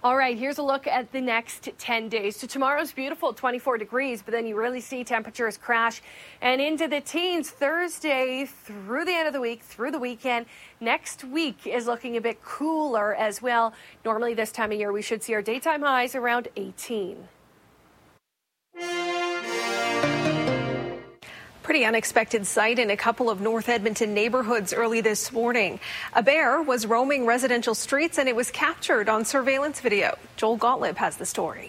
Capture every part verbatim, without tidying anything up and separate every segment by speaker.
Speaker 1: All right, here's a look at the next ten days. So tomorrow's beautiful, twenty-four degrees, but then you really see temperatures crash and into the teens Thursday through the end of the week, through the weekend. Next week is looking a bit cooler as well. Normally this time of year, we should see our daytime highs around eighteen.
Speaker 2: Pretty unexpected sight in a couple of North Edmonton neighborhoods early this morning. A bear was roaming residential streets and it was captured on surveillance video. Joel Gottlieb has the story.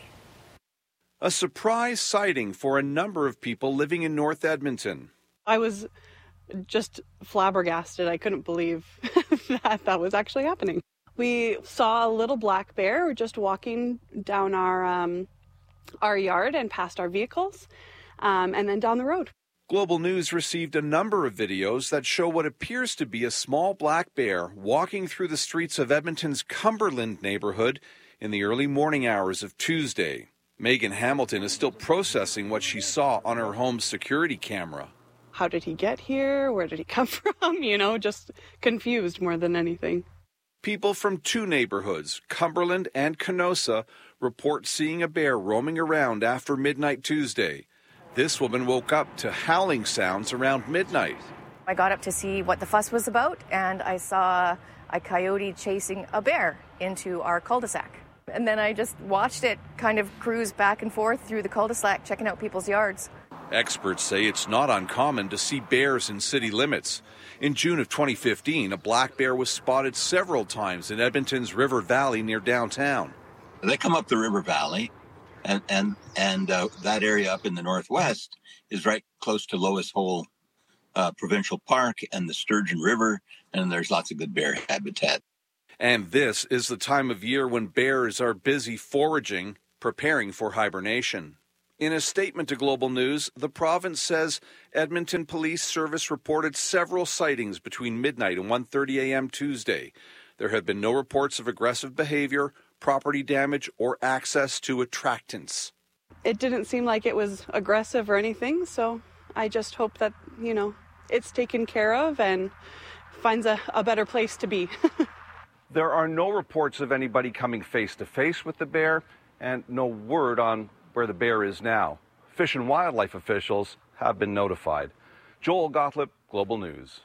Speaker 3: A surprise sighting for a number of people living in North Edmonton.
Speaker 4: I was just flabbergasted. I couldn't believe that that was actually happening. We saw a little black bear just walking down our um, our yard and past our vehicles, um, and then down the road.
Speaker 3: Global News received a number of videos that show what appears to be a small black bear walking through the streets of Edmonton's Cumberland neighborhood in the early morning hours of Tuesday. Megan Hamilton is still processing what she saw on her home's security camera.
Speaker 4: How did he get here? Where did he come from? You know, just confused more than anything.
Speaker 3: People from two neighborhoods, Cumberland and Canossa, report seeing a bear roaming around after midnight Tuesday. This woman woke up to howling sounds around midnight.
Speaker 5: I got up to see what the fuss was about, and I saw a coyote chasing a bear into our cul-de-sac. And then I just watched it kind of cruise back and forth through the cul-de-sac, checking out people's yards.
Speaker 3: Experts say it's not uncommon to see bears in city limits. In June of twenty fifteen, a black bear was spotted several times in Edmonton's River Valley near downtown.
Speaker 6: They come up the River Valley. And and and uh, that area up in the northwest is right close to Lois Hole uh, Provincial Park and the Sturgeon River, and there's lots of good bear habitat.
Speaker 3: And this is the time of year when bears are busy foraging, preparing for hibernation. In a statement to Global News, the province says Edmonton Police Service reported several sightings between midnight and one thirty a.m. Tuesday. There have been no reports of aggressive behavior, property damage, or access to attractants.
Speaker 4: It didn't seem like it was aggressive or anything, so I just hope that, you know, it's taken care of and finds a, a better place to be.
Speaker 3: There are no reports of anybody coming face-to-face with the bear, and no word on where the bear is now. Fish and wildlife officials have been notified. Joel Gottlieb, Global News.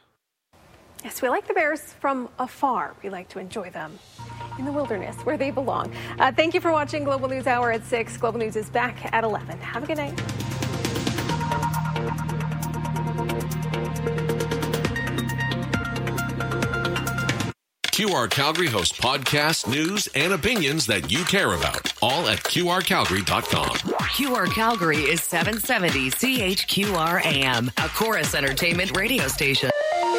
Speaker 2: Yes, we like the bears from afar. We like to enjoy them in the wilderness where they belong. Uh, thank you for watching Global News Hour at six. Global News is back at eleven. Have a good night.
Speaker 7: Q R Calgary hosts podcasts, news, and opinions that you care about. All at Q R Calgary dot com.
Speaker 8: Q R Calgary is seven seventy C H Q R A M, a Chorus Entertainment radio station.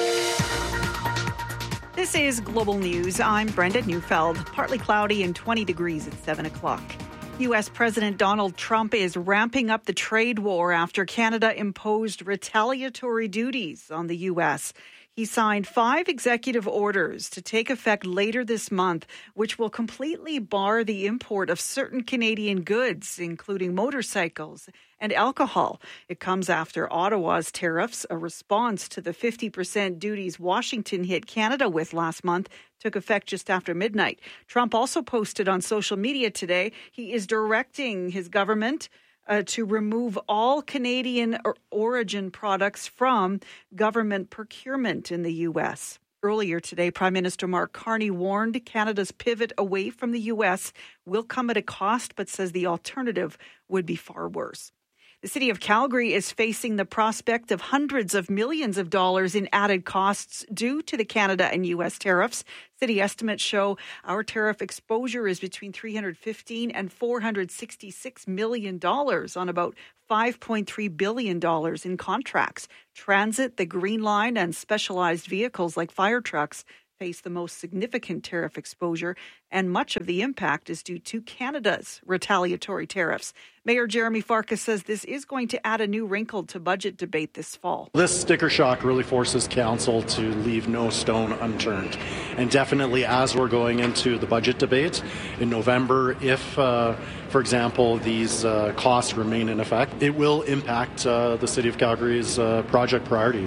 Speaker 9: This is Global News. I'm Brenda Neufeld. Partly cloudy and twenty degrees at seven o'clock. U S President Donald Trump is ramping up the trade war after Canada imposed retaliatory duties on the U S. He signed five executive orders to take effect later this month, which will completely bar the import of certain Canadian goods, including motorcycles and alcohol. It comes after Ottawa's tariffs, a response to the fifty percent duties Washington hit Canada with last month, took effect just after midnight. Trump also posted on social media today he is directing his government Uh, to remove all Canadian or origin products from government procurement in the U S. Earlier today, Prime Minister Mark Carney warned Canada's pivot away from the U S will come at a cost, but says the alternative would be far worse. The city of Calgary is facing the prospect of hundreds of millions of dollars in added costs due to the Canada and U S tariffs. City estimates show our tariff exposure is between three hundred fifteen and four hundred sixty-six million dollars on about five point three billion dollars in contracts. Transit, the Green Line, and specialized vehicles like fire trucks face the most significant tariff exposure, and much of the impact is due to Canada's retaliatory tariffs. Mayor Jeremy Farkas says this is going to add a new wrinkle to budget debate this fall.
Speaker 10: This sticker shock really forces council to leave no stone unturned. And definitely as we're going into the budget debate in November, if, uh, for example, these uh, costs remain in effect, it will impact uh, the City of Calgary's uh, project priorities.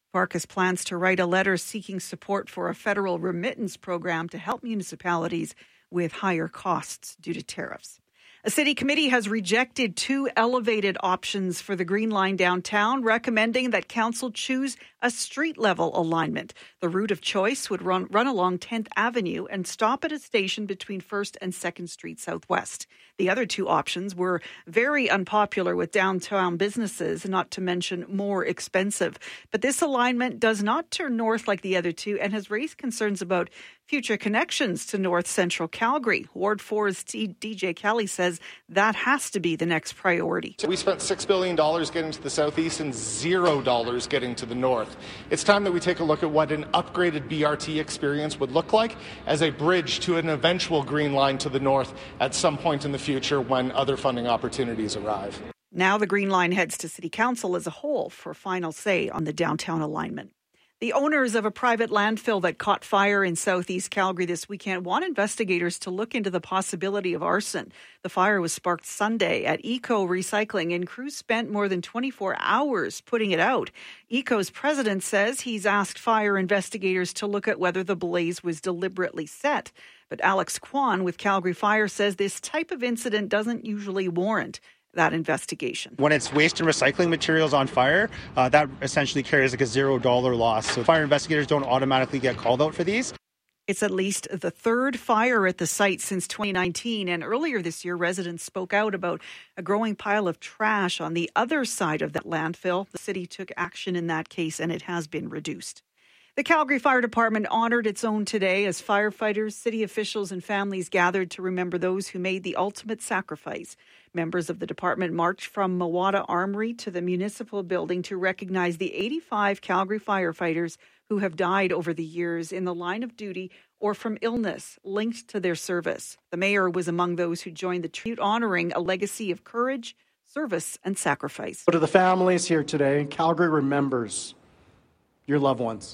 Speaker 9: Farkas plans to write a letter seeking support for a federal remittance program to help municipalities with higher costs due to tariffs. A city committee has rejected two elevated options for the Green Line downtown, recommending that council choose a street-level alignment. The route of choice would run, run along tenth Avenue and stop at a station between first and second Street Southwest. The other two options were very unpopular with downtown businesses, not to mention more expensive. But this alignment does not turn north like the other two and has raised concerns about future connections to north central Calgary. Ward four's D J Kelly says that has to be the next priority.
Speaker 11: We spent six billion dollars getting to the southeast and zero dollars getting to the north. It's time that we take a look at what an upgraded B R T experience would look like as a bridge to an eventual Green Line to the north at some point in the future when other funding opportunities arrive.
Speaker 9: Now the Green Line heads to City Council as a whole for final say on the downtown alignment. The owners of a private landfill that caught fire in southeast Calgary this weekend want investigators to look into the possibility of arson. The fire was sparked Sunday at Eco Recycling, and crews spent more than twenty-four hours putting it out. Eco's president says he's asked fire investigators to look at whether the blaze was deliberately set. But Alex Kwan with Calgary Fire says this type of incident doesn't usually warrant that investigation.
Speaker 12: When it's waste and recycling materials on fire, uh, that essentially carries like a zero dollar loss. So fire investigators don't automatically get called out for these.
Speaker 9: It's at least the third fire at the site since twenty nineteen. And earlier this year, residents spoke out about a growing pile of trash on the other side of that landfill. The city took action in that case, and it has been reduced. The Calgary Fire Department honored its own today as firefighters, city officials and families gathered to remember those who made the ultimate sacrifice. Members of the department marched from Mawada Armory to the municipal building to recognize the eighty-five Calgary firefighters who have died over the years in the line of duty or from illness linked to their service. The mayor was among those who joined the tribute, honoring a legacy of courage, service and sacrifice.
Speaker 10: But to the families here today, Calgary remembers your loved ones.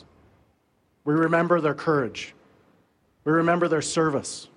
Speaker 10: We remember their courage. We remember their service.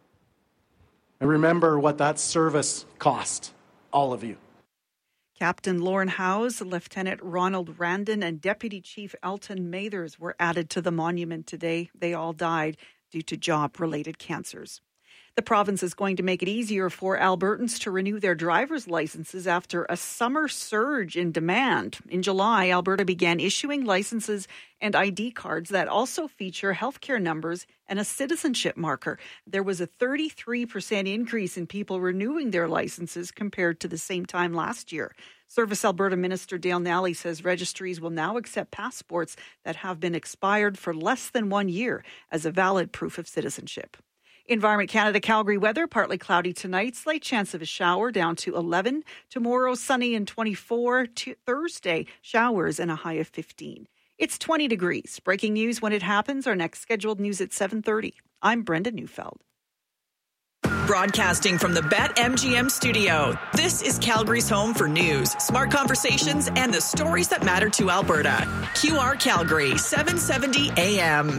Speaker 10: And remember what that service cost, all of you.
Speaker 9: Captain Lauren Howes, Lieutenant Ronald Randon, and Deputy Chief Elton Mathers were added to the monument today. They all died due to job-related cancers. The province is going to make it easier for Albertans to renew their driver's licenses after a summer surge in demand. In July, Alberta began issuing licenses and I D cards that also feature healthcare numbers and a citizenship marker. There was a thirty-three percent increase in people renewing their licenses compared to the same time last year. Service Alberta Minister Dale Nally says registries will now accept passports that have been expired for less than one year as a valid proof of citizenship. Environment Canada Calgary weather, partly cloudy tonight, slight chance of a shower down to eleven. Tomorrow, sunny and twenty-four. To Thursday, showers and a high of fifteen. It's twenty degrees. Breaking news when it happens. Our next scheduled news at seven thirty. I'm Brenda Neufeld.
Speaker 13: Broadcasting from the BetMGM studio, this is Calgary's home for news, smart conversations, and the stories that matter to Alberta. Q R Calgary, seven seventy A M.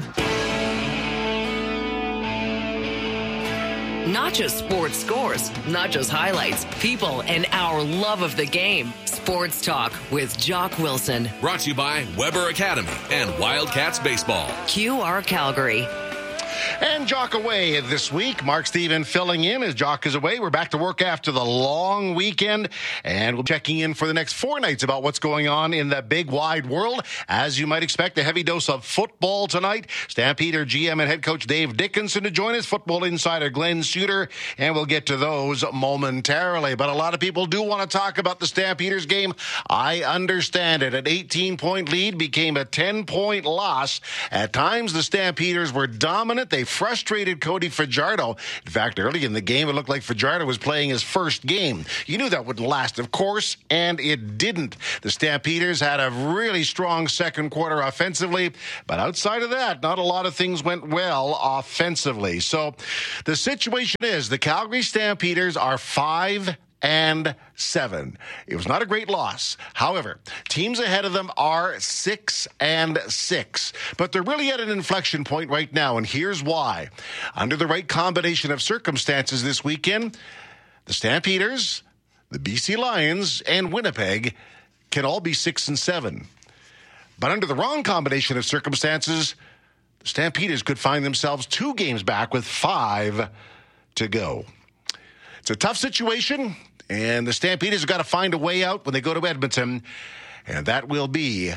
Speaker 8: Not just sports scores, not just highlights, people, and our love of the game. Sports Talk with Jock Wilson.
Speaker 7: Brought to you by Weber Academy and Wildcats Baseball.
Speaker 8: Q R Calgary.
Speaker 14: And Jock away this week. Mark Steven filling in as Jock is away. We're back to work after the long weekend, and we'll be checking in for the next four nights about what's going on in the big wide world. As you might expect, a heavy dose of football tonight. Stampeder G M and head coach Dave Dickinson to join us, football insider Glenn Suter, and we'll get to those momentarily. But a lot of people do want to talk about the Stampeders game. I understand it. An eighteen-point lead became a ten-point loss. At times, the Stampeders were dominant. They frustrated Cody Fajardo. In fact, early in the game, it looked like Fajardo was playing his first game. You knew that wouldn't last, of course, and it didn't. The Stampeders had a really strong second quarter offensively, but outside of that, not a lot of things went well offensively. So the situation is the Calgary Stampeders are five and seven. It was not a great loss. However, teams ahead of them are six and six. But they're really at an inflection point right now, and here's why. Under the right combination of circumstances this weekend, the Stampeders, the B C Lions, and Winnipeg can all be six and seven. But under the wrong combination of circumstances, the Stampeders could find themselves two games back with five to go. It's a tough situation, and the Stampeders have got to find a way out when they go to Edmonton, and that will be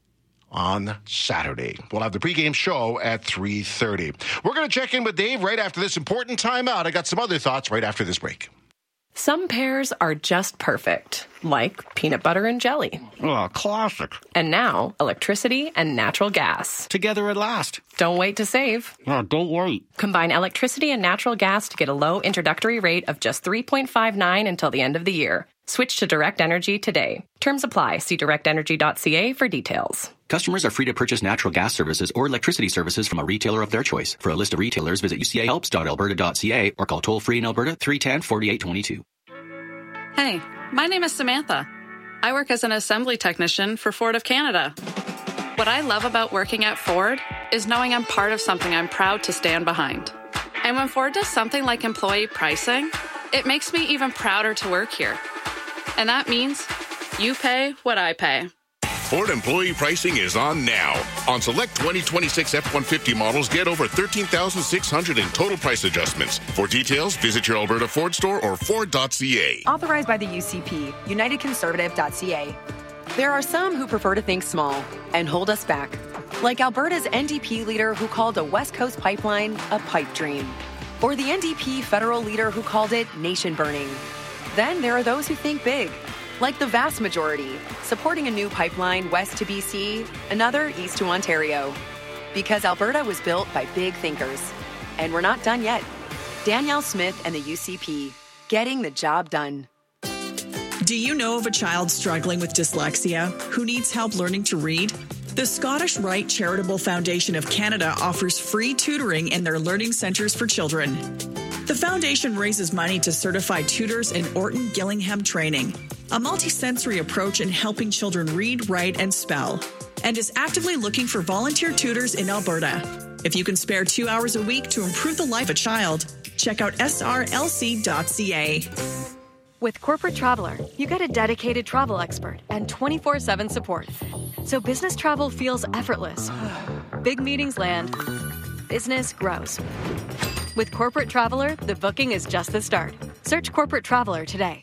Speaker 14: on Saturday. We'll have the pregame show at three thirty. We're going to check in with Dave right after this important timeout. I got some other thoughts right after this break.
Speaker 15: Some pairs are just perfect, like peanut butter and jelly.
Speaker 16: Oh, classic.
Speaker 15: And now, electricity and natural gas.
Speaker 16: Together at last.
Speaker 15: Don't wait to save.
Speaker 16: Oh, don't wait.
Speaker 15: Combine electricity and natural gas to get a low introductory rate of just three point five nine until the end of the year. Switch to Direct Energy today. Terms apply. See direct energy dot c a for details.
Speaker 17: Customers are free to purchase natural gas services or electricity services from a retailer of their choice. For a list of retailers, visit u c a helps dot alberta dot c a or call toll-free in Alberta three one zero, four eight two two.
Speaker 18: Hey, my name is Samantha. I work as an assembly technician for Ford of Canada. What I love about working at Ford is knowing I'm part of something I'm proud to stand behind. And when Ford does something like employee pricing, it makes me even prouder to work here. And that means you pay what I pay.
Speaker 19: Ford employee pricing is on now. On select twenty twenty-six F one fifty models, get over thirteen thousand six hundred in total price adjustments. For details, visit your Alberta Ford store or Ford dot c a.
Speaker 20: Authorized by the U C P, United Conservative dot c a. There are some who prefer to think small and hold us back. Like Alberta's N D P leader who called a West Coast pipeline a pipe dream. Or the N D P federal leader who called it nation burning. Then there are those who think big. Like the vast majority, supporting a new pipeline west to B C, another east to Ontario. Because Alberta was built by big thinkers. And we're not done yet. Danielle Smith and the U C P, getting the job done.
Speaker 13: Do you know of a child struggling with dyslexia who needs help learning to read? The Scottish Rite Charitable Foundation of Canada offers free tutoring in their learning centres for children. The foundation raises money to certify tutors in Orton Gillingham training, a multisensory approach in helping children read, write, and spell, and is actively looking for volunteer tutors in Alberta. If you can spare two hours a week to improve the life of a child, check out s r l c dot c a.
Speaker 21: With Corporate Traveler, you get a dedicated travel expert and twenty-four seven support. So business travel feels effortless. Big meetings land. Business grows. With Corporate Traveler, the booking is just the start. Search Corporate Traveler today.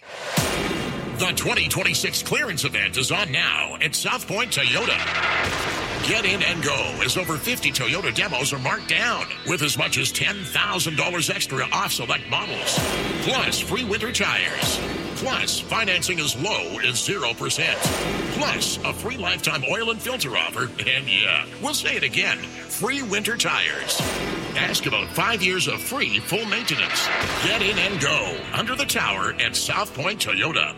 Speaker 22: The twenty twenty-six clearance event is on now at South Point Toyota. Get in and go as over fifty Toyota demos are marked down with as much as ten thousand dollars extra off select models. Plus free winter tires. Plus financing as low as zero percent. Plus a free lifetime oil and filter offer. And yeah, we'll say it again, free winter tires. Ask about five years of free full maintenance. Get in and go under the tower at South Point Toyota.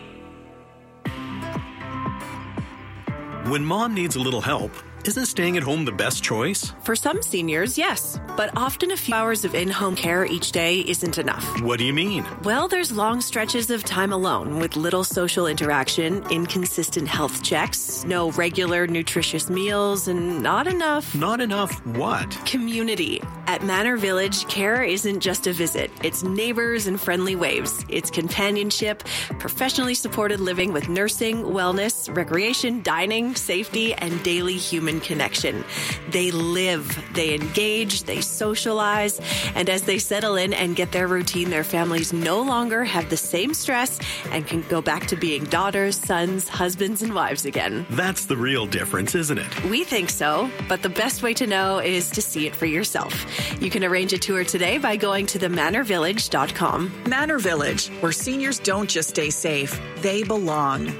Speaker 23: When mom needs a little help, isn't staying at home the best choice?
Speaker 24: For some seniors, yes. But often a few hours of in-home care each day isn't enough.
Speaker 23: What do you mean?
Speaker 24: Well, there's long stretches of time alone with little social interaction, inconsistent health checks, no regular nutritious meals, and not enough...
Speaker 23: Not enough what?
Speaker 24: Community. At Manor Village, care isn't just a visit. It's neighbors and friendly waves. It's companionship, professionally supported living with nursing, wellness, recreation, dining, safety, and daily human connection. They live, they engage, they socialize, and as they settle in and get their routine, their families no longer have the same stress and can go back to being daughters, sons, husbands, and wives again.
Speaker 23: That's the real difference, isn't it?
Speaker 24: We think so, but the best way to know is to see it for yourself. You can arrange a tour today by going to the manor village dot com.
Speaker 13: Manor Village, where seniors don't just stay safe, they belong.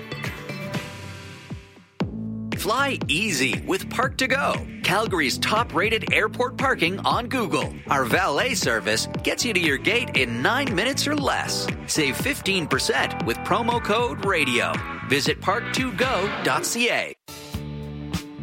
Speaker 25: Fly easy with Park to Go, Calgary's top-rated airport parking on Google. Our valet service gets you to your gate in nine minutes or less. Save fifteen percent with promo code RADIO. Visit park to go dot c a.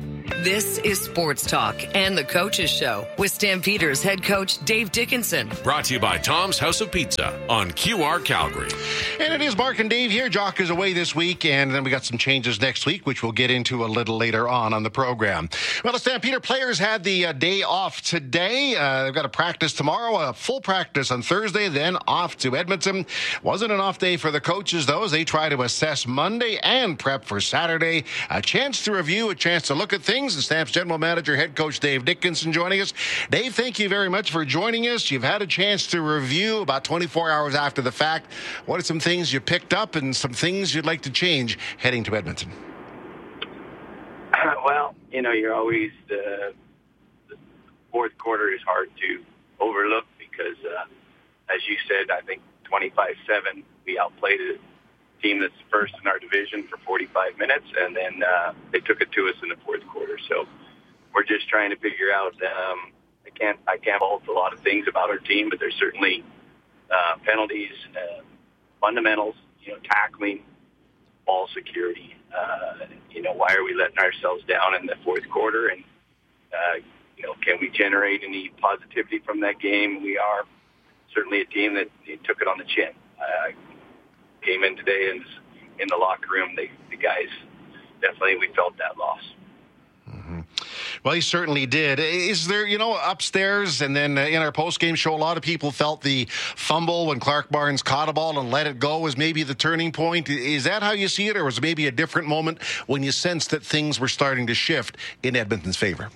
Speaker 8: This is Sports Talk and the Coaches Show with Stampeders head coach Dave Dickinson.
Speaker 7: Brought to you by Tom's House of Pizza on Q R Calgary.
Speaker 14: And it is Mark and Dave here. Jock is away this week, and then we got some changes next week, which we'll get into a little later on on the program. Well, the Stampeder players had the uh, day off today. Uh, they've got a practice tomorrow, a full practice on Thursday, then off to Edmonton. Wasn't an off day for the coaches, though, as they try to assess Monday and prep for Saturday. A chance to review, a chance to look at things. And Stamps General Manager, head coach Dave Dickinson joining us. Dave, thank you very much for joining us. You've had a chance to review about twenty-four hours after the fact. What are some things you picked up and some things you'd like to change heading to Edmonton?
Speaker 1: Uh, well, you know, you're always, uh, the fourth quarter is hard to overlook because, uh, as you said, I think twenty-five seven, we outplayed a team that's first in our division for forty-five minutes, and then uh, they took it to us in the fourth quarter. So we're just trying to figure out, um, I can't I can't fault a lot of things about our team, but there's certainly uh, penalties, uh, fundamentals, you know, tackling, ball security. Uh, you know, why are we letting ourselves down in the fourth quarter? And, uh, you know, can we generate any positivity from that game? We are certainly a team that took it on the chin. Uh, came in today and in the locker room, they, the guys, definitely we felt that loss.
Speaker 14: Mm-hmm. Well, he certainly did. Is there, you know, upstairs and then in our post-game show, a lot of people felt the fumble when Clark Barnes caught a ball and let it go was maybe the turning point. Is that how you see it, or was it maybe a different moment when you sensed that things were starting to shift in Edmonton's favor?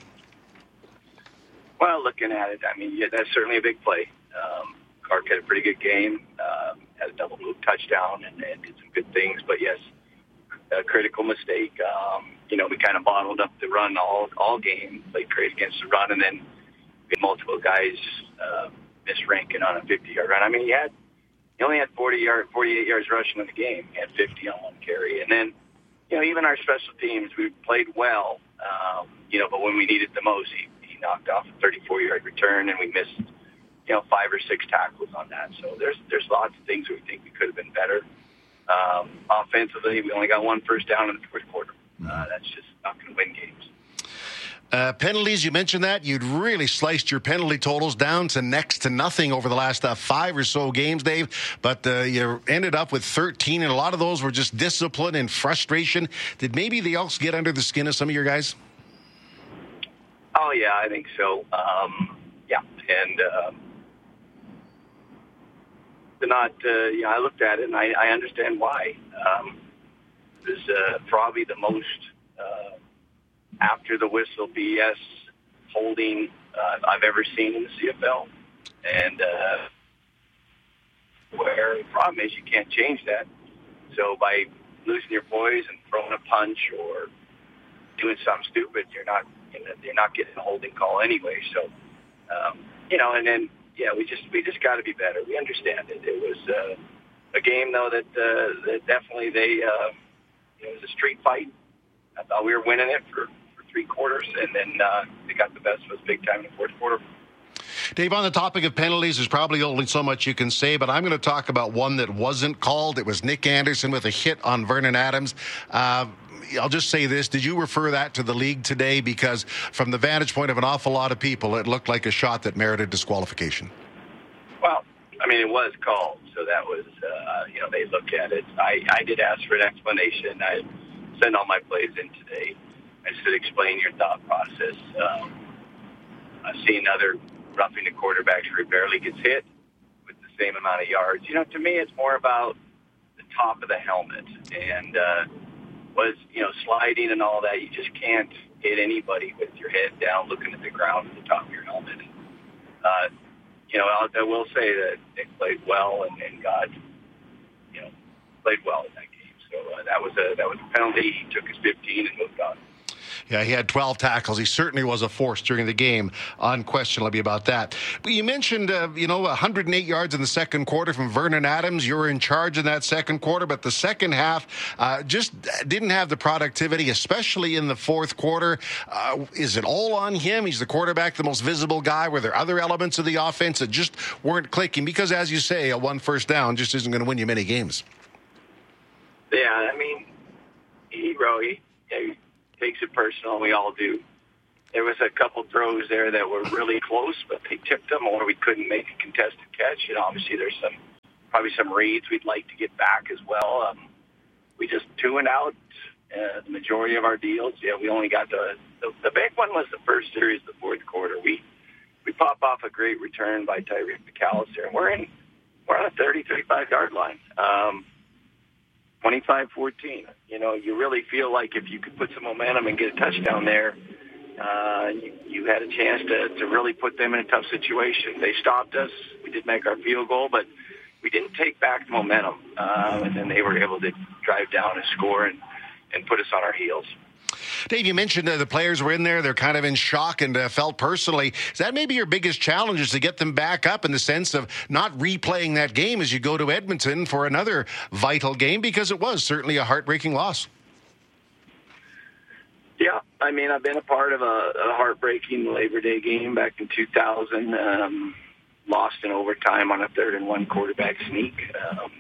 Speaker 1: Well, looking at it, I mean, yeah, that's certainly a big play. Um, Clark had a pretty good game, um, had a double move touchdown, and, and did some good things. But yes, a critical mistake. Um, you know, we kind of bottled up the run all all game, played great against the run, and then we had multiple guys uh, misranking on a fifty-yard run. I mean, he had he only had forty yard, forty-eight yards rushing in the game. He had fifty on one carry, and then you know, even our special teams, we played well. Um, you know, but when we needed the most, he, he knocked off a thirty-four-yard return, and we missed, you know, five or six tackles on that. So there's there's lots of things we think we could have been better. Um, offensively, we only got one first down in the fourth quarter. Uh, that's just not going to win games.
Speaker 14: Uh, penalties, you mentioned that. You'd really sliced your penalty totals down to next to nothing over the last uh, five or so games, Dave. But uh, you ended up with thirteen, and a lot of those were just discipline and frustration. Did maybe the Elks get under the skin of some of your guys?
Speaker 1: Oh, yeah, I think so. Um, yeah, and uh, they're not, uh, you know, I looked at it, and I, I understand why. Um, it was uh, probably the most uh, after the whistle B S holding uh, I've ever seen in the C F L. And uh, where the problem is you can't change that. So by losing your poise and throwing a punch or doing something stupid, you're not you know, you're not getting a holding call anyway. So, um, you know, and then, yeah, we just we just got to be better. We understand it. It was uh, a game, though, that, uh, that definitely they, uh, you know, it was a street fight. I thought we were winning it for three quarters, and then uh, they got the best of us big time in the fourth quarter.
Speaker 14: Dave, on the topic of penalties, there's probably only so much you can say, but I'm going to talk about one that wasn't called. It was Nick Anderson with a hit on Vernon Adams. Uh, I'll just say this. Did you refer that to the league today? Because from the vantage point of an awful lot of people, it looked like a shot that merited disqualification.
Speaker 1: Well, I mean, it was called, so that was, uh, you know, they look at it. I, I did ask for an explanation. I sent all my plays in today. I said, explain your thought process. Um, I've seen other roughing the quarterbacks where he barely gets hit with the same amount of yards. You know, to me, it's more about the top of the helmet. And uh, was, you know, sliding and all that. You just can't hit anybody with your head down looking at the ground at the top of your helmet. Uh, you know, I'll, I will say that Nick played well and, and God, you know, played well in that game. So uh, that was a that was a penalty. He took his fifteen and moved on.
Speaker 14: Yeah, he had twelve tackles. He certainly was a force during the game, unquestionably about that. But you mentioned, uh, you know, one hundred eight yards in the second quarter from Vernon Adams. You were in charge in that second quarter, but the second half uh, just didn't have the productivity, especially in the fourth quarter. Uh, is it all on him? He's the quarterback, the most visible guy. Were there other elements of the offense that just weren't clicking? Because, as you say, a one first down just isn't going to win you many games.
Speaker 1: Yeah, I mean, he, bro, he, he takes it personal. We all do. there was a couple throws there that were really close, but they tipped them, or we couldn't make a contested catch. And obviously, there's some probably some reads we'd like to get back as well. Um, we just two and out uh, the majority of our deals. Yeah, we only got the, the the big one was the first series, the fourth quarter. We we pop off a great return by Tyreek McAllister, and we're in we're on a thirty, thirty-five yard line. Um, twenty-five fourteen. You know, you really feel like if you could put some momentum and get a touchdown there, uh, you, you had a chance to, to really put them in a tough situation. They stopped us. We did make our field goal, but we didn't take back the momentum. Uh, and then they were able to drive down and score and, and put us on our heels.
Speaker 14: Dave, you mentioned uh, the players were in there. They're kind of in shock and uh, felt personally. Is that maybe your biggest challenge, is to get them back up in the sense of not replaying that game as you go to Edmonton for another vital game, because it was certainly a heartbreaking loss?
Speaker 1: Yeah, I mean, I've been a part of a, a heartbreaking Labor Day game back in two thousand, um, lost in overtime on a third and one quarterback sneak. Um,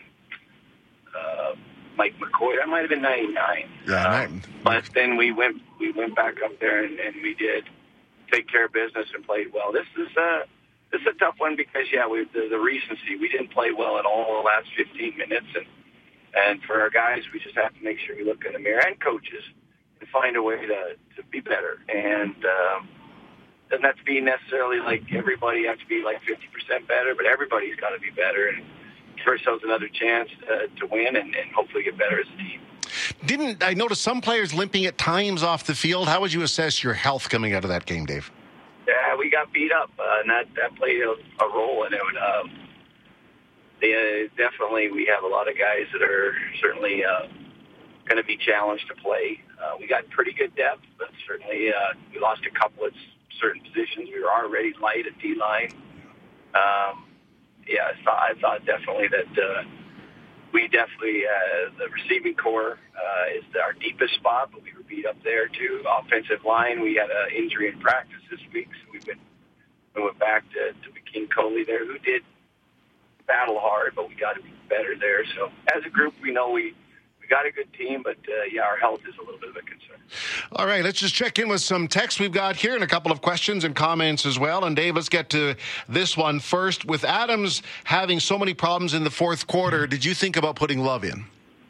Speaker 1: uh, Mike McCoy, that might have been ninety-nine.
Speaker 14: Yeah,
Speaker 1: um, but then we went we went back up there and, and we did take care of business and played well. This is a this is a tough one because yeah, we the, the recency, we didn't play well at all the last fifteen minutes, and and for our guys, we just have to make sure we look in the mirror, and coaches, and find a way to to be better. And um, doesn't have to be necessarily like everybody has to be like fifty percent better, but everybody's got to be better and give ourselves another chance uh, to win and, and hopefully get better as a team.
Speaker 14: Didn't I notice some players limping at times off the field? How would you assess your health coming out of that game, Dave?
Speaker 1: Yeah, we got beat up, uh, and that, that played a, a role in it. Um, they, uh, definitely, we have a lot of guys that are certainly uh, going to be challenged to play. Uh, we got pretty good depth, but certainly uh, we lost a couple at certain positions. We were already light at D-line. Um, yeah, I thought, I thought definitely that uh, we definitely, uh, the receiving core uh, is our deepest spot, but we were beat up there too. Offensive line, we had an injury in practice this week, so we went, we went back to, to McKean Coley there, who did battle hard, but we got to be better there. So as a group, we know we, we got a good team, but uh, yeah, our health is a little bit of a concern.
Speaker 14: All right, let's just check in with some texts we've got here and a couple of questions and comments as well. And Dave, let's get to this one first. With Adams having so many problems in the fourth quarter, did you think about putting Love in?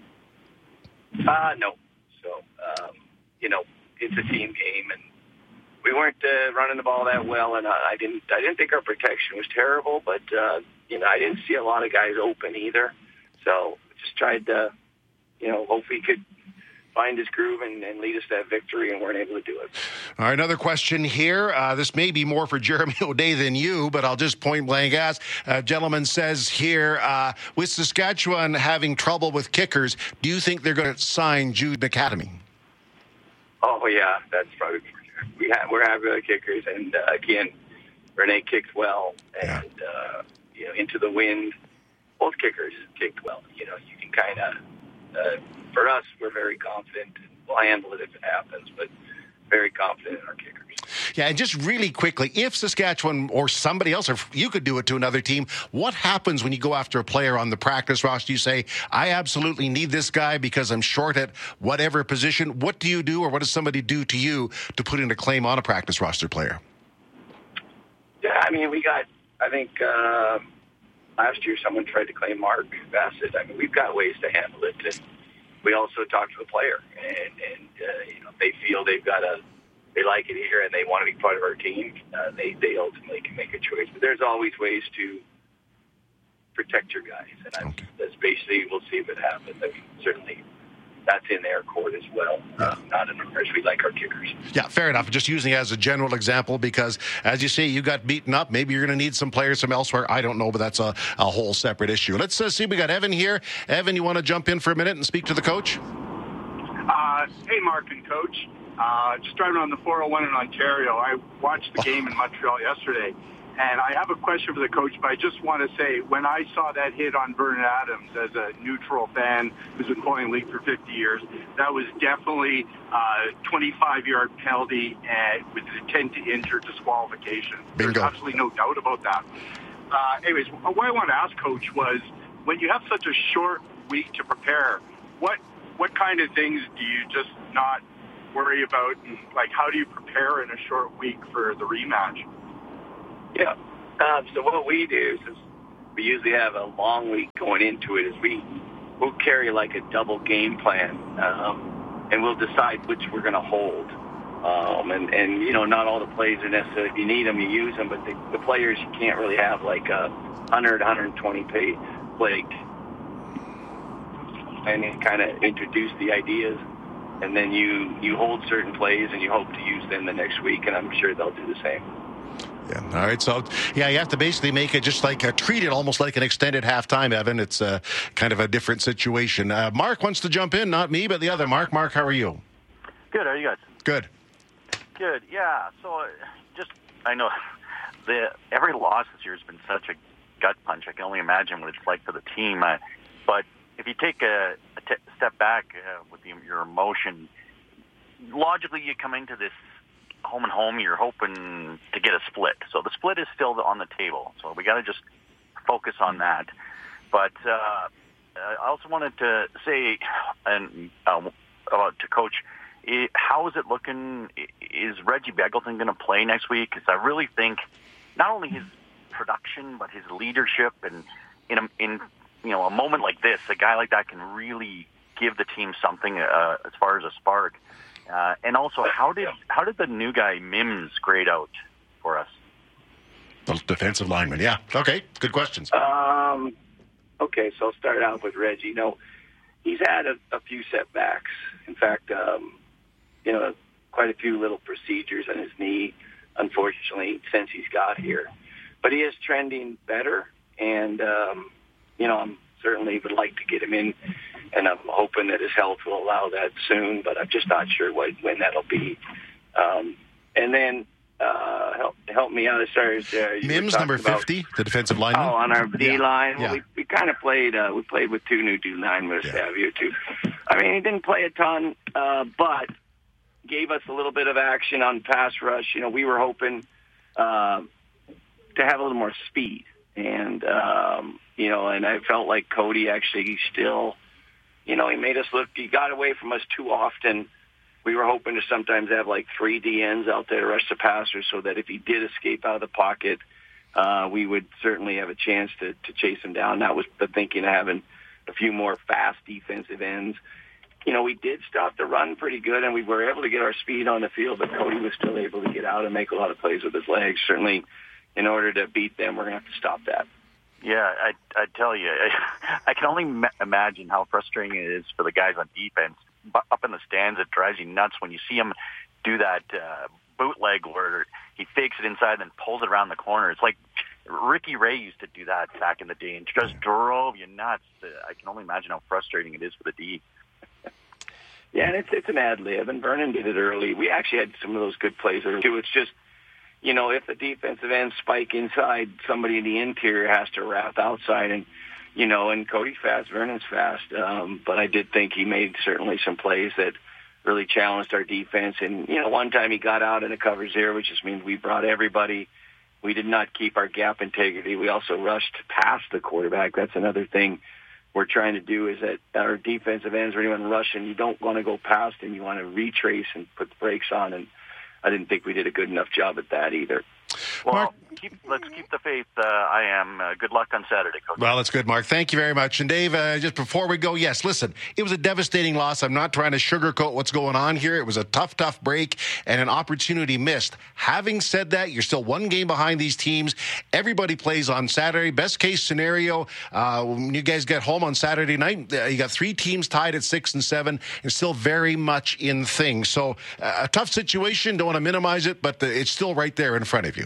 Speaker 1: Uh, no. So, um, you know, it's a team game, and we weren't uh, running the ball that well, and I didn't I didn't think our protection was terrible, but, uh, you know, I didn't see a lot of guys open either. So just tried to, you know, hope we could find his groove and, and lead us to that victory, and weren't able to do it.
Speaker 14: All right, another question here. Uh, this may be more for Jeremy O'Day than you, but I'll just point blank ask. A gentleman says here, uh, with Saskatchewan having trouble with kickers, do you think they're going to sign Jude McAdamy?
Speaker 1: Oh, yeah, that's probably for sure. We have, we're having good kickers, and uh, again, Renee kicks well, and, uh, you know, into the wind. Both kickers kicked well. You know, you can kind of, uh, for us, we're very confident. We'll handle it if it happens, but very confident in our kickers.
Speaker 14: Yeah, and just really quickly, if Saskatchewan or somebody else, or you could do it to another team, what happens when you go after a player on the practice roster? You say, I absolutely need this guy because I'm short at whatever position. What do you do, or what does somebody do to you to put in a claim on a practice roster player?
Speaker 1: Yeah, I mean, we got, I think, uh, last year someone tried to claim Mark Bassett. I mean, we've got ways to handle it. And we also talk to the player, and, and uh, you know, they feel they've got a, they like it here and they want to be part of our team. Uh, they they ultimately can make a choice, but there's always ways to protect your guys, and I, okay. that's basically we'll see if it happens. I mean, certainly that's in their court as well, yeah. uh, not in ours. We like our kickers.
Speaker 14: Yeah, fair enough. Just using it as a general example because, as you say, you got beaten up. Maybe you're going to need some players from elsewhere. I don't know, but that's a, a whole separate issue. Let's uh, see. We got Evan here. Evan, you want to jump in for a minute and speak to the coach?
Speaker 2: Uh, hey, Mark and Coach. Uh, just driving on the four oh one in Ontario. I watched the game in Montreal yesterday, and I have a question for the coach, but I just want to say, when I saw that hit on Vernon Adams as a neutral fan who's been playing league for fifty years, that was definitely a twenty-five yard penalty and with an intent to injure disqualification.
Speaker 14: Bingo.
Speaker 2: There's absolutely no doubt about that. Uh, anyways, what I wanted to ask, Coach, was when you have such a short week to prepare, what what kind of things do you just not worry about? And, like, how do you prepare in a short week for the rematch?
Speaker 1: Yeah. Um, so what we do, since we usually have a long week going into it, is we, we'll carry like a double game plan, um, and we'll decide which we're going to hold. Um, and, and, you know, not all the plays are necessarily, if you need them, you use them, but the, the players, you can't really have like a one hundred, one hundred twenty play, play, and then kind of introduce the ideas, and then you, you hold certain plays and you hope to use them the next week, and I'm sure they'll do the same.
Speaker 14: Yeah. All right. So, yeah, you have to basically make it just like uh, treat it almost like an extended halftime, Evan. It's uh, kind of a different situation. Uh, Mark wants to jump in, not me, but the other Mark. Mark, how are you?
Speaker 3: Good. How are you guys?
Speaker 14: Good.
Speaker 3: Good. Yeah. So, uh, just I know the every loss this year has been such a gut punch. I can only imagine what it's like for the team. Uh, but if you take a, a t- step back uh, with the, your emotion, logically you come into this home and home, you're hoping to get a split. So the split is still on the table. So we got to just focus on that. But uh, I also wanted to say, and uh, uh, to Coach, how is it looking? Is Reggie Begelton going to play next week? Because I really think not only his production but his leadership, and in a, in you know a moment like this, a guy like that can really give the team something uh, as far as a spark. Uh, and also, how did how did the new guy Mims grade out for us?
Speaker 14: Those defensive linemen, yeah. Okay, good questions.
Speaker 1: Um, okay, so I'll start out with Reggie. You know, he's had a, a few setbacks. In fact, um, you know, quite a few little procedures on his knee, unfortunately, since he's got here. But he is trending better, and, um, you know, I'm certainly would like to get him in, and I'm hoping that his health will allow that soon, but I'm just not sure what, when that'll be. Um, and then uh, help help me out as far as uh, you
Speaker 14: Mims, number fifty, about, the defensive lineman.
Speaker 1: Oh, on our D line.
Speaker 14: Yeah.
Speaker 1: Well, we we kind of played. Uh, we played with two new D linemen, yeah. Savio too. I mean, he didn't play a ton, uh, but gave us a little bit of action on pass rush. You know, we were hoping uh, to have a little more speed, and um, you know, and I felt like Cody actually still. You know, he made us look, he got away from us too often. We were hoping to sometimes have like three D Ns out there to rush the passer so that if he did escape out of the pocket, uh, we would certainly have a chance to, to chase him down. That was the thinking of having a few more fast defensive ends. You know, we did stop the run pretty good, and we were able to get our speed on the field, but Cody was still able to get out and make a lot of plays with his legs. Certainly, in order to beat them, we're going to have to stop that.
Speaker 3: Yeah, I I tell you, I, I can only ma- imagine how frustrating it is for the guys on defense. But up in the stands, it drives you nuts when you see him do that uh, bootleg where he fakes it inside and pulls it around the corner. It's like Ricky Ray used to do that back in the day and just drove you nuts. I can only imagine how frustrating it is for the D.
Speaker 1: Yeah, and it's it's an ad lib, and Vernon did it early. We actually had some of those good plays there too. It's just, you know, if the defensive ends spike inside, somebody in the interior has to wrap outside. And, you know, and Cody's fast, Vernon's fast. Um, but I did think he made certainly some plays that really challenged our defense. And, you know, one time he got out in a cover zero, which just means we brought everybody. We did not keep our gap integrity. We also rushed past the quarterback. That's another thing we're trying to do is that our defensive ends, when anyone rushing, you don't want to go past him. You want to retrace and put the brakes on. And I didn't think we did a good enough job at that either.
Speaker 3: Well, Mark, keep, let's keep the faith. Uh, I am. Uh, good luck on Saturday, Coach.
Speaker 14: Well, that's good, Mark. Thank you very much. And Dave, uh, just before we go, yes, listen, it was a devastating loss. I'm not trying to sugarcoat what's going on here. It was a tough, tough break and an opportunity missed. Having said that, you're still one game behind these teams. Everybody plays on Saturday. Best case scenario, uh, when you guys get home on Saturday night, uh, you got three teams tied at six and seven and still very much in things. So uh, a tough situation. Don't want to minimize it, but the, it's still right there in front of you.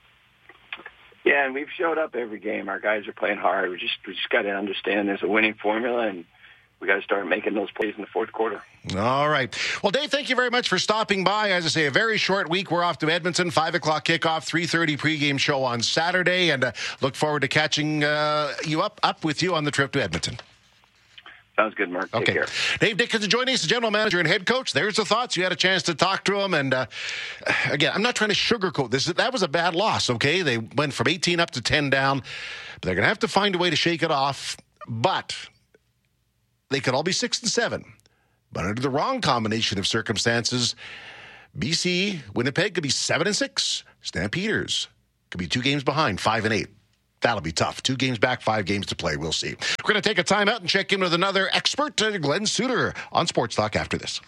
Speaker 1: Yeah, and we've showed up every game. Our guys are playing hard. We just we just got to understand there's a winning formula, and we got to start making those plays in the fourth quarter.
Speaker 14: All right. Well, Dave, thank you very much for stopping by. As I say, a very short week. We're off to Edmonton, five o'clock kickoff, three thirty pregame show on Saturday, and uh, look forward to catching uh, you up, up with you on the trip to Edmonton.
Speaker 1: Sounds good, Mark. Take
Speaker 14: okay.
Speaker 1: care.
Speaker 14: Dave Dickenson joining us, the general manager and head coach. There's the thoughts. You had a chance to talk to him. And, uh, again, I'm not trying to sugarcoat this. That was a bad loss, okay? They went from eighteen up to ten down. But they're going to have to find a way to shake it off. But they could all be six and seven. But under the wrong combination of circumstances, B C, Winnipeg could be seven and six. Stampeders could be two games behind, five and eight. That'll be tough. Two games back, five games to play. We'll see. We're going to take a timeout and check in with another expert, uh, Glenn Suter, on Sports Talk after this.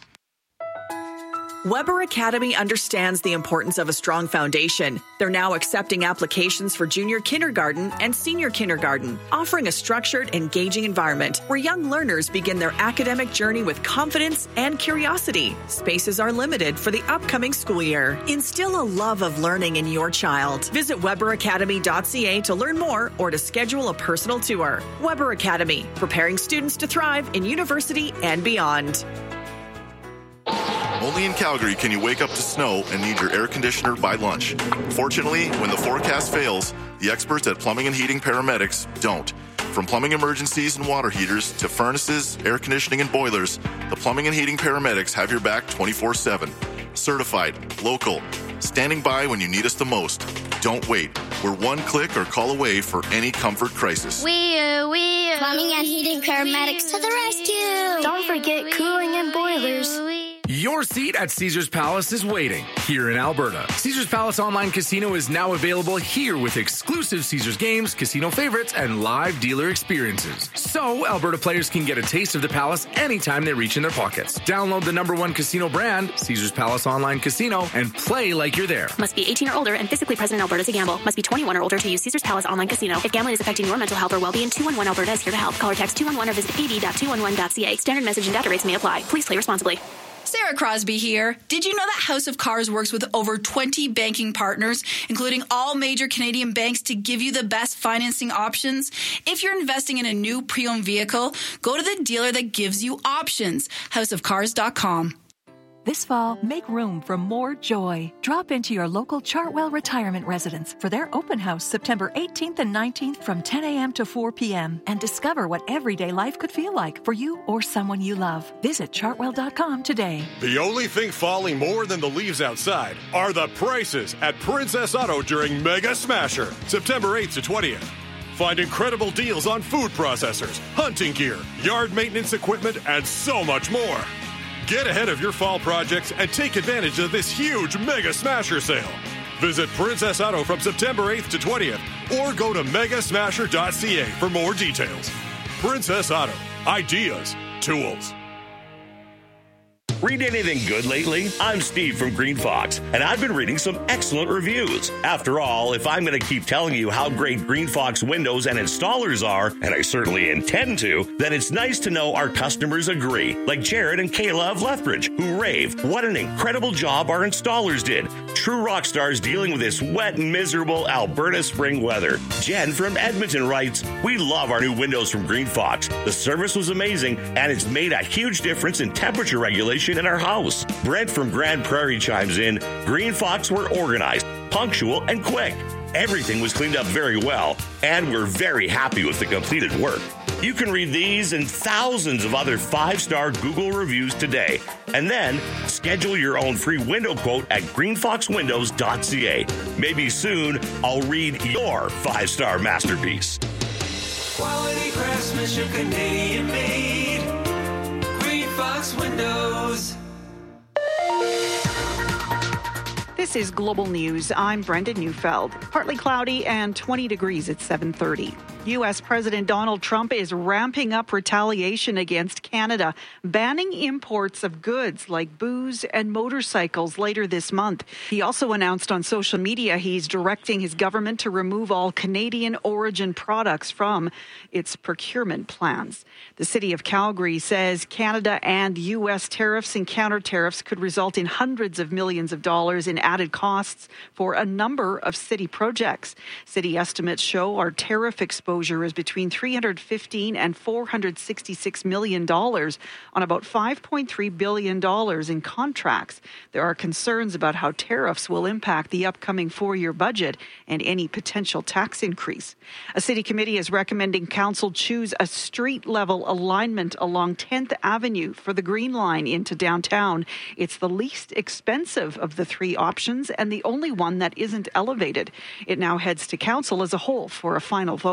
Speaker 13: Weber Academy understands the importance of a strong foundation. They're now accepting applications for junior kindergarten and senior kindergarten, offering a structured, engaging environment where young learners begin their academic journey with confidence and curiosity. Spaces are limited for the upcoming school year. Instill a love of learning in your child. Visit weber academy dot c a to learn more or to schedule a personal tour. Weber Academy, preparing students to thrive in university and beyond.
Speaker 4: Only in Calgary can you wake up to snow and need your air conditioner by lunch. Fortunately, when the forecast fails, the experts at Plumbing and Heating Paramedics don't. From plumbing emergencies and water heaters to furnaces, air conditioning, and boilers, the Plumbing and Heating Paramedics have your back twenty-four seven. Certified, local, standing by when you need us the most. Don't wait. We're one click or call away for any comfort crisis.
Speaker 5: We, uh, we, uh, Plumbing and Heating Paramedics to the rescue. Don't forget cooling and boilers.
Speaker 6: Your seat at Caesars Palace is waiting here in Alberta. Caesars Palace Online Casino is now available here with exclusive Caesars games, casino favorites, and live dealer experiences. So Alberta players can get a taste of the Palace anytime they reach in their pockets. Download the number one casino brand, Caesars Palace Online Casino, and play like you're there.
Speaker 11: Must be eighteen or older and physically present in Alberta to gamble. Must be twenty-one or older to use Caesars Palace Online Casino. If gambling is affecting your mental health or well-being, two one one Alberta is here to help. Call or text two one one or visit a d dot two one one dot c a. Standard message and data rates may apply. Please play responsibly.
Speaker 12: Sarah Crosby here. Did you know that House of Cars works with over twenty banking partners, including all major Canadian banks, to give you the best financing options? If you're investing in a new pre-owned vehicle, go to the dealer that gives you options. house of cars dot com.
Speaker 26: This fall, make room for more joy. Drop into your local Chartwell Retirement Residence for their open house September eighteenth and nineteenth from ten a.m. to four p.m. and discover what everyday life could feel like for you or someone you love. Visit chartwell dot com today.
Speaker 27: The only thing falling more than the leaves outside are the prices at Princess Auto during Mega Smasher, September eighth to twentieth. Find incredible deals on food processors, hunting gear, yard maintenance equipment, and so much more. Get ahead of your fall projects and take advantage of this huge Mega Smasher sale. Visit Princess Auto from September eighth to twentieth or go to mega smasher dot c a for more details. Princess Auto. Ideas. Tools.
Speaker 28: Read anything good lately? I'm Steve from Green Fox, and I've been reading some excellent reviews. After all, if I'm going to keep telling you how great Green Fox windows and installers are, and I certainly intend to, then it's nice to know our customers agree, like Jared and Kayla of Lethbridge, who rave what an incredible job our installers did. True rock stars dealing with this wet and miserable Alberta spring weather. Jen from Edmonton writes, we love our new windows from Green Fox. The service was amazing, and it's made a huge difference in temperature regulation in our house. Brent from Grand Prairie chimes in, Green Fox were organized, punctual, and quick. Everything was cleaned up very well, and we're very happy with the completed work. You can read these and thousands of other five-star Google reviews today, and then schedule your own free window quote at green fox windows dot c a. Maybe soon I'll read your five-star masterpiece.
Speaker 29: Quality craftsmanship, Canadian made. Green Fox Windows.
Speaker 9: This is Global News. I'm Brenda Neufeld. Partly cloudy and twenty degrees at seven thirty. U S President Donald Trump is ramping up retaliation against Canada, banning imports of goods like booze and motorcycles later this month. He also announced on social media he's directing his government to remove all Canadian origin products from its procurement plans. The city of Calgary says Canada and U S tariffs and counter tariffs could result in hundreds of millions of dollars in added costs for a number of city projects. City estimates show our tariff exposure is between three hundred fifteen and four hundred sixty-six million dollars on about five point three billion dollars in contracts. There are concerns about how tariffs will impact the upcoming four-year budget and any potential tax increase. A city committee is recommending council choose a street-level alignment along tenth Avenue for the Green Line into downtown. It's the least expensive of the three options and the only one that isn't elevated. It now heads to council as a whole for a final vote.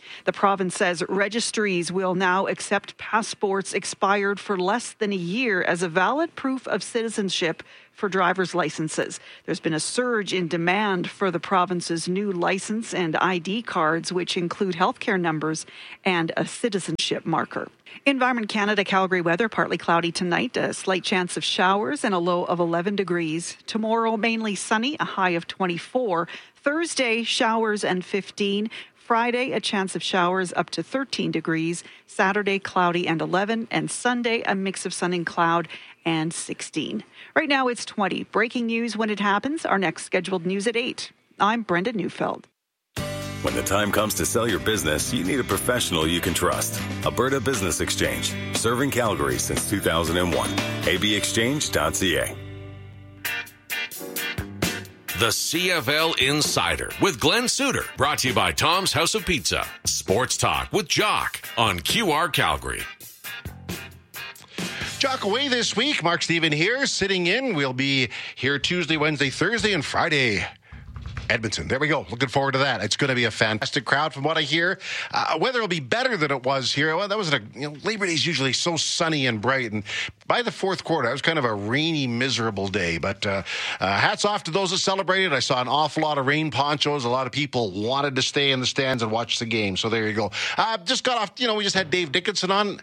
Speaker 9: The province says registries will now accept passports expired for less than a year as a valid proof of citizenship for driver's licenses. There's been a surge in demand for the province's new license and I D cards, which include healthcare numbers and a citizenship marker. Environment Canada Calgary weather, partly cloudy tonight, a slight chance of showers and a low of eleven degrees. Tomorrow, mainly sunny, a high of twenty-four. Thursday, showers and fifteen. Friday, a chance of showers up to thirteen degrees. Saturday, cloudy and eleven. And Sunday, a mix of sun and cloud and sixteen. Right now, it's twenty. Breaking news when it happens. Our next scheduled news at eight. I'm Brenda Neufeld.
Speaker 10: When the time comes to sell your business, you need a professional you can trust. Alberta Business Exchange, serving Calgary since two thousand one. a b exchange dot c a.
Speaker 7: The C F L Insider with Glenn Suter, brought to you by Tom's House of Pizza. Sports Talk with Jock on Q R Calgary.
Speaker 14: Jock away this week. Mark Stephen here, sitting in. We'll be here Tuesday, Wednesday, Thursday, and Friday. Edmonton. There we go. Looking forward to that. It's going to be a fantastic crowd from what I hear. Uh, weather will be better than it was here. Well, that was a, you know, Labor Day is usually so sunny and bright. And by the fourth quarter, it was kind of a rainy, miserable day. But uh, uh, hats off to those that celebrated. I saw an awful lot of rain ponchos. A lot of people wanted to stay in the stands and watch the game. So there you go. Uh, just got off, you know, we just had Dave Dickinson on.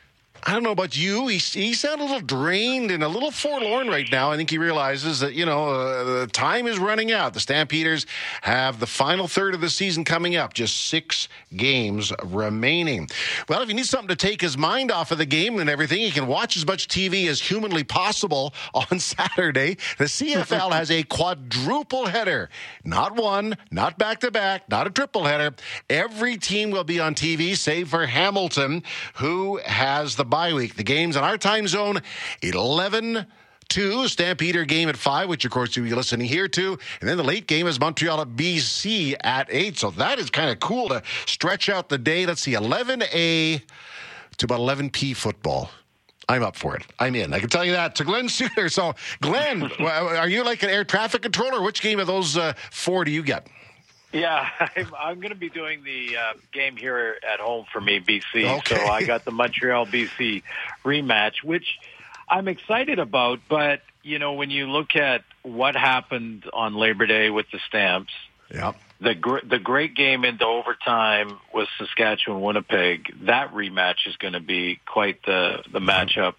Speaker 14: I don't know about you. He, he sounded a little drained and a little forlorn right now. I think he realizes that, you know, uh, the time is running out. The Stampeders have the final third of the season coming up. Just six games remaining. Well, if you need something to take his mind off of the game and everything, he can watch as much T V as humanly possible on Saturday. The C F L has a quadruple header. Not one, not back-to-back, not a triple header. Every team will be on T V, save for Hamilton, who has the bye week. The game's in our time zone, eleven two, Stampeder game at five, which of course you'll be listening here to. And then the late game is Montreal at B C at eight. So that is kind of cool to stretch out the day. Let's see, eleven A to about eleven P football. I'm up for it. I'm in. I can tell you that. To Glenn Suter. So, Glenn, are you like an air traffic controller? Which game of those uh, four do you get?
Speaker 15: Yeah, I'm, I'm going to be doing the uh, game here at home for me, B C.
Speaker 14: Okay.
Speaker 15: So I got the Montreal-B C rematch, which I'm excited about. But, you know, when you look at what happened on Labor Day with the Stamps,
Speaker 14: yep.
Speaker 15: the, gr- the great game into overtime was Saskatchewan-Winnipeg. That rematch is going to be quite the, the matchup.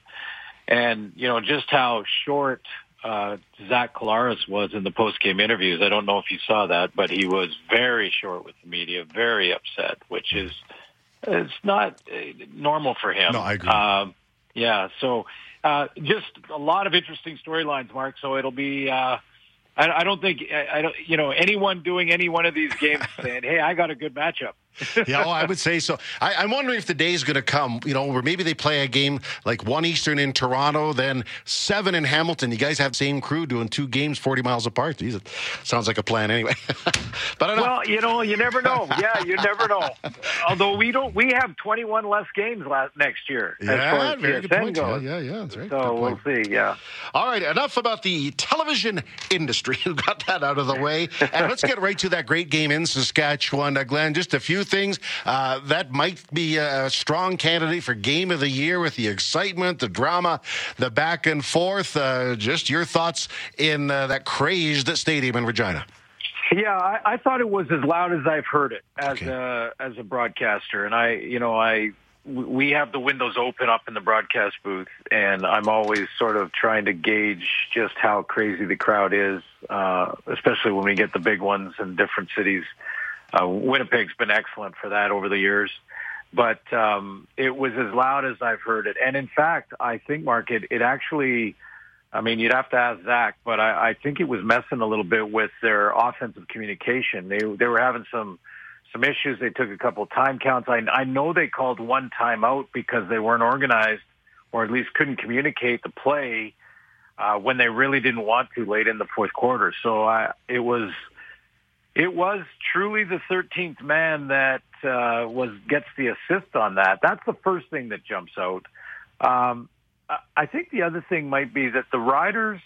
Speaker 15: And, you know, just how short Uh, Zach Collaros was in the post-game interviews. I don't know if you saw that, but he was very short with the media, very upset, which is it's not uh, normal for him.
Speaker 14: No, I agree.
Speaker 15: Um, yeah, so uh, just a lot of interesting storylines, Mark. So it'll be. Uh, I, I don't think I, I don't. You know, anyone doing any one of these games saying, "Hey, I got a good matchup."
Speaker 14: Yeah, oh, I would say so. I, I'm wondering if the day is going to come, you know, where maybe they play a game like one Eastern in Toronto, then seven in Hamilton. You guys have the same crew doing two games forty miles apart. Jeez, it sounds like a plan anyway. But I don't
Speaker 15: well, you know, you never know. Yeah, you never know. Although we don't, we have twenty-one less games last, next year.
Speaker 14: Yeah,
Speaker 15: as far as
Speaker 14: very
Speaker 15: T S N
Speaker 14: good point.
Speaker 15: goes.
Speaker 14: Yeah, yeah, yeah, that's right.
Speaker 15: So we'll see. Yeah.
Speaker 14: All right, enough about the television industry. We got that out of the way, and let's get right to that great game in Saskatchewan. Uh, Glenn, just a few things. Uh, Uh, that might be a strong candidate for game of the year with the excitement, the drama, the back and forth. Uh, just your thoughts in uh, that crazed stadium in Regina.
Speaker 15: Yeah, I, I thought it was as loud as I've heard it as
Speaker 14: okay.
Speaker 15: a as a broadcaster, and I, you know, I we have the windows open up in the broadcast booth, and I'm always sort of trying to gauge just how crazy the crowd is, uh, especially when we get the big ones in different cities. Uh, Winnipeg's been excellent for that over the years, but um, it was as loud as I've heard it. And in fact, I think, Mark, it, it actually, I mean, you'd have to ask Zach, but I, I think it was messing a little bit with their offensive communication. They they were having some some issues. They took a couple of time counts. I, I know they called one timeout because they weren't organized, or at least couldn't communicate the play uh, when they really didn't want to late in the fourth quarter. So I, it was... It was truly the thirteenth man that uh, was gets the assist on that. That's the first thing that jumps out. Um, I think the other thing might be that the Riders